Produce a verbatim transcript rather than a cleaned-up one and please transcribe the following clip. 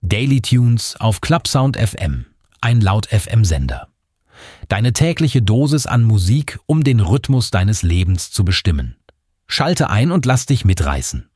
Daily Tunes auf Clubsound F M, ein Laut-F M-Sender. Deine tägliche Dosis an Musik, um den Rhythmus deines Lebens zu bestimmen. Schalte ein und lass dich mitreißen.